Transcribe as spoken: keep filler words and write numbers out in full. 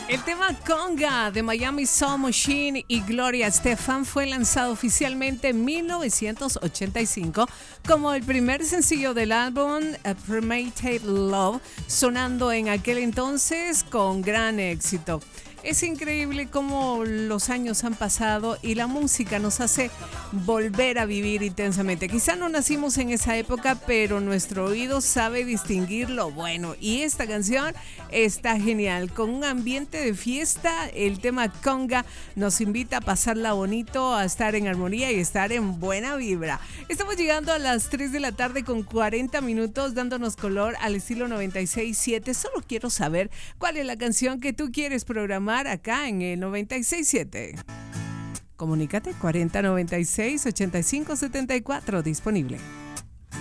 El tema Conga de Miami Soul Machine y Gloria Estefan fue lanzado oficialmente en mil novecientos ochenta y cinco como el primer sencillo del álbum A Premeditated Love, sonando en aquel entonces con gran éxito. Es increíble cómo los años han pasado y la música nos hace volver a vivir intensamente. Quizá no nacimos en esa época, pero nuestro oído sabe distinguir lo bueno. Y esta canción está genial. Con un ambiente de fiesta, el tema Conga nos invita a pasarla bonito, a estar en armonía y estar en buena vibra. Estamos llegando a las tres de la tarde con cuarenta minutos, dándonos color al estilo noventa y seis punto siete. Solo quiero saber cuál es la canción que tú quieres programar acá en el noventa y seis punto siete. Comunícate cuarenta noventa y seis ochenta y cinco setenta y cuatro, disponible.